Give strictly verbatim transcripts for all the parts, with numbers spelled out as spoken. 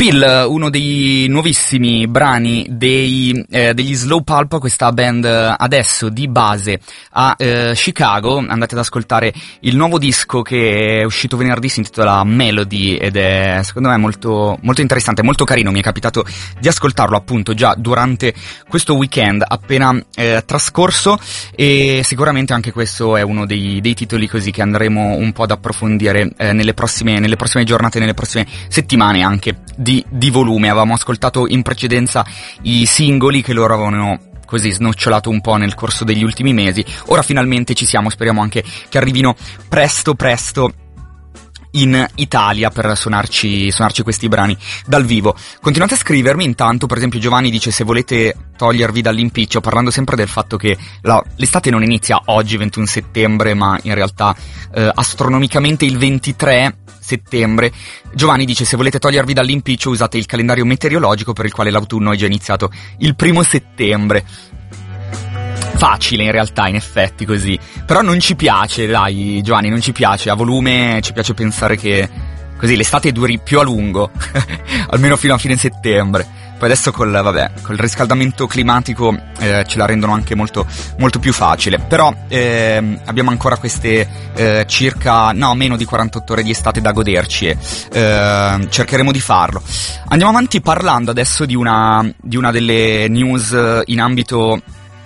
Spill, uno dei nuovissimi brani dei, eh, degli Slow Pulp, questa band adesso di base a eh, Chicago. Andate ad ascoltare il nuovo disco che è uscito venerdì, si intitola Melody ed è secondo me molto, molto interessante, molto carino. Mi è capitato di ascoltarlo appunto già durante questo weekend appena eh, trascorso, e sicuramente anche questo è uno dei, dei titoli così che andremo un po' ad approfondire eh, nelle prossime, nelle prossime giornate, nelle prossime settimane anche di, di volume. Avevamo ascoltato in precedenza i singoli che loro avevano così snocciolato un po' nel corso degli ultimi mesi. Ora finalmente ci siamo, speriamo anche che arrivino presto presto in Italia per suonarci, suonarci questi brani dal vivo. Continuate a scrivermi intanto. Per esempio Giovanni dice: se volete togliervi dall'impiccio, parlando sempre del fatto che la, l'estate non inizia oggi ventuno settembre, ma in realtà eh, astronomicamente il ventitré settembre. Giovanni dice: se volete togliervi dall'impiccio usate il calendario meteorologico, per il quale l'autunno è già iniziato il primo settembre. Facile in realtà, in effetti, così. Però non ci piace, dai Giovanni, non ci piace. A volume ci piace pensare che così l'estate duri più a lungo, almeno fino a fine settembre. Poi adesso col, vabbè, col riscaldamento climatico eh, ce la rendono anche molto, molto più facile. Però eh, abbiamo ancora queste eh, circa, no, meno di quarantotto ore di estate da goderci, e eh, cercheremo di farlo. Andiamo avanti parlando adesso di una, di una delle news in ambito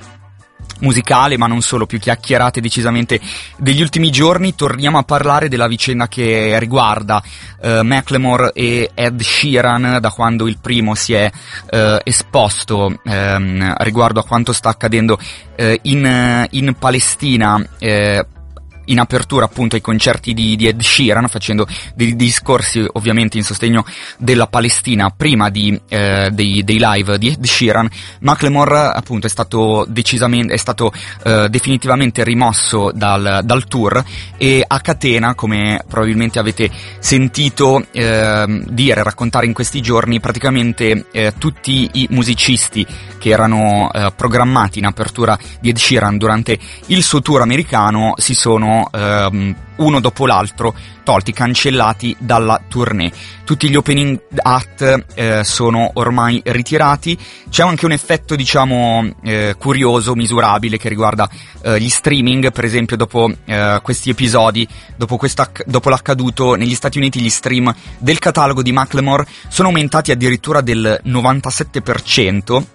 musicale, ma non solo, più chiacchierate decisamente degli ultimi giorni. Torniamo a parlare della vicenda che riguarda uh, Macklemore e Ed Sheeran, da quando il primo si è uh, esposto um, riguardo a quanto sta accadendo uh, in, in Palestina, uh, in apertura appunto ai concerti di, di Ed Sheeran, facendo dei discorsi ovviamente in sostegno della Palestina prima di, eh, dei, dei live di Ed Sheeran. Macklemore appunto è stato decisamente, è stato eh, definitivamente rimosso dal, dal tour, e a catena, come probabilmente avete sentito eh, dire, raccontare in questi giorni, praticamente eh, tutti i musicisti che erano eh, programmati in apertura di Ed Sheeran durante il suo tour americano si sono Um, uno dopo l'altro tolti, cancellati dalla tournée. Tutti gli opening act eh, sono ormai ritirati. C'è anche un effetto, diciamo, eh, curioso, misurabile, che riguarda eh, gli streaming. Per esempio, dopo eh, questi episodi, dopo, questa, dopo l'accaduto negli Stati Uniti, gli stream del catalogo di Macklemore sono aumentati addirittura del novantasette per cento,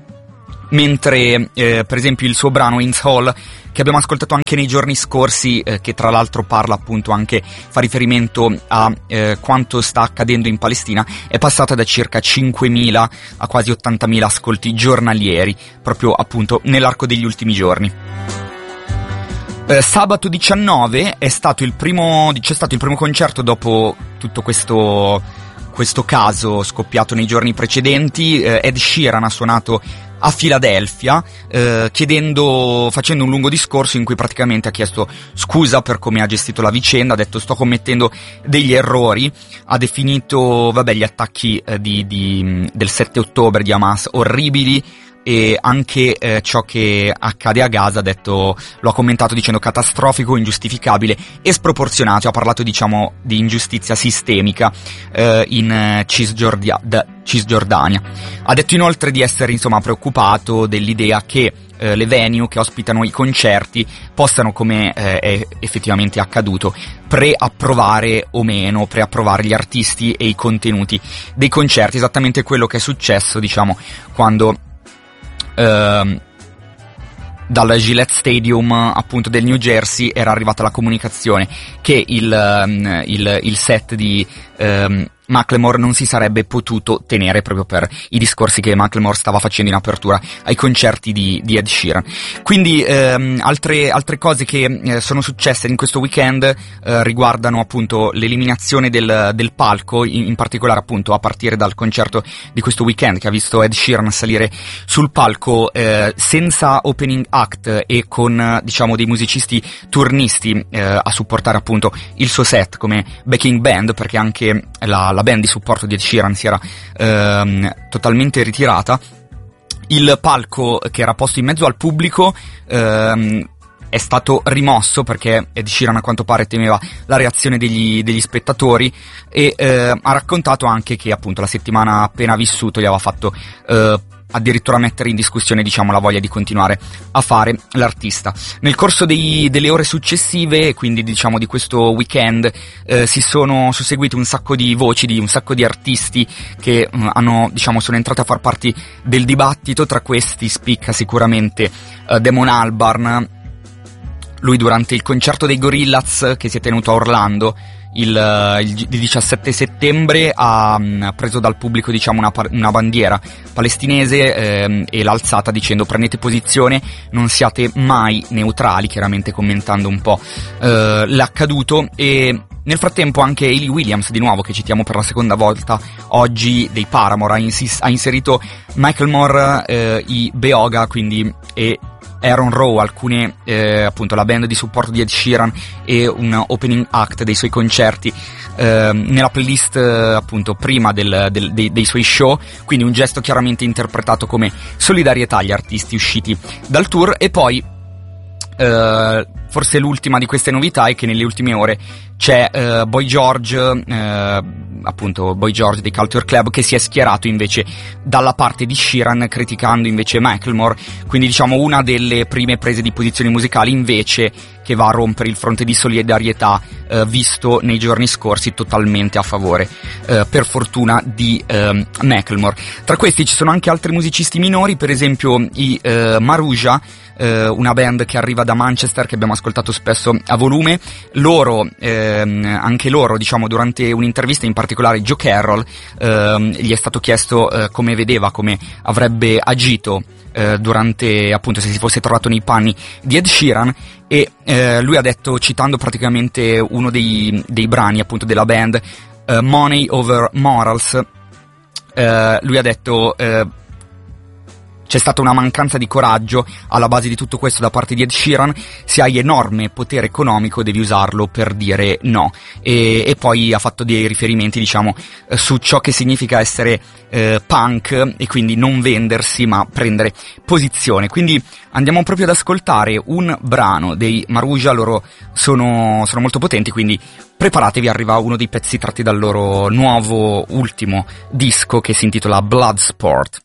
mentre eh, per esempio il suo brano In's Hall, che abbiamo ascoltato anche nei giorni scorsi, eh, che tra l'altro parla appunto anche, fa riferimento a eh, quanto sta accadendo in Palestina, è passata da circa cinquemila a quasi ottantamila ascolti giornalieri, proprio appunto nell'arco degli ultimi giorni. Eh, sabato diciannove è stato il primo, c'è stato il primo concerto dopo tutto questo, questo caso scoppiato nei giorni precedenti. eh, Ed Sheeran ha suonato a Filadelfia, eh, chiedendo, facendo un lungo discorso in cui praticamente ha chiesto scusa per come ha gestito la vicenda, ha detto: sto commettendo degli errori, ha definito, vabbè, gli attacchi eh, di, di, del sette ottobre di Hamas orribili, e anche eh, ciò che accade a Gaza, ha detto, lo ha commentato dicendo catastrofico, ingiustificabile e sproporzionato. Ha parlato, diciamo, di ingiustizia sistemica eh, in eh, Cisgiordia, da, Cisgiordania. Ha detto inoltre di essere, insomma, preoccupato dell'idea che eh, le venue che ospitano i concerti possano, come eh, è effettivamente accaduto, preapprovare o meno, preapprovare gli artisti e i contenuti dei concerti, esattamente quello che è successo, diciamo, quando Uh, dal Gillette Stadium appunto del New Jersey era arrivata la comunicazione che il, um, il, il set di um, Macklemore non si sarebbe potuto tenere, proprio per i discorsi che Macklemore stava facendo in apertura ai concerti di, di Ed Sheeran. Quindi ehm, altre, altre cose che eh, sono successe in questo weekend eh, riguardano appunto l'eliminazione del, del palco, in, in particolare appunto a partire dal concerto di questo weekend, che ha visto Ed Sheeran salire sul palco eh, senza opening act e con, diciamo, dei musicisti turnisti eh, a supportare appunto il suo set come backing band, perché anche la la band di supporto di Ed Sheeran si era ehm, totalmente ritirata. Il palco, che era posto in mezzo al pubblico, ehm, è stato rimosso perché Ed Sheeran a quanto pare temeva la reazione degli, degli spettatori, e eh, ha raccontato anche che appunto la settimana appena vissuto gli aveva fatto eh, addirittura mettere in discussione, diciamo, la voglia di continuare a fare l'artista. Nel corso dei, delle ore successive, quindi diciamo di questo weekend, eh, si sono susseguite un sacco di voci di un sacco di artisti che mh, hanno, diciamo, sono entrati a far parte del dibattito. Tra questi spicca sicuramente eh, Damon Albarn. Lui durante il concerto dei Gorillaz che si è tenuto a Orlando il, il diciassette settembre ha mh, preso dal pubblico, diciamo, una, una bandiera palestinese ehm, e l'ha alzata dicendo: prendete posizione, non siate mai neutrali, chiaramente commentando un po' eh, l'accaduto. E nel frattempo anche Hayley Williams, di nuovo, che citiamo per la seconda volta oggi, dei Paramore, ha, insis- ha inserito Macklemore, eh, i Beoga, quindi, e Aaron Rowe, alcune eh, appunto la band di supporto di Ed Sheeran e un opening act dei suoi concerti eh, nella playlist eh, appunto prima del, del, dei, dei suoi show, quindi un gesto chiaramente interpretato come solidarietà agli artisti usciti dal tour. E poi eh, forse l'ultima di queste novità è che nelle ultime ore c'è uh, Boy George, uh, appunto Boy George dei Culture Club, che si è schierato invece dalla parte di Sheeran, criticando invece Macklemore, quindi diciamo una delle prime prese di posizioni musicali invece che va a rompere il fronte di solidarietà uh, visto nei giorni scorsi totalmente a favore, uh, per fortuna, di uh, Macklemore. Tra questi ci sono anche altri musicisti minori, per esempio i uh, Maruja, Uh, una band che arriva da Manchester, che abbiamo ascoltato spesso a volume. Loro, ehm, anche loro, diciamo, durante un'intervista, in particolare Joe Carroll, ehm, gli è stato chiesto eh, come vedeva, come avrebbe agito eh, durante, appunto, se si fosse trovato nei panni di Ed Sheeran, e eh, lui ha detto, citando praticamente uno dei, dei brani appunto della band, uh, Money Over Morals, eh, lui ha detto eh, c'è stata una mancanza di coraggio alla base di tutto questo da parte di Ed Sheeran. Se hai enorme potere economico devi usarlo per dire no. E, e poi ha fatto dei riferimenti, diciamo, eh, su ciò che significa essere eh, punk, e quindi non vendersi ma prendere posizione. Quindi andiamo proprio ad ascoltare un brano dei Maruja. Loro sono, sono molto potenti, quindi preparatevi, arriva uno dei pezzi tratti dal loro nuovo ultimo disco che si intitola Bloodsport.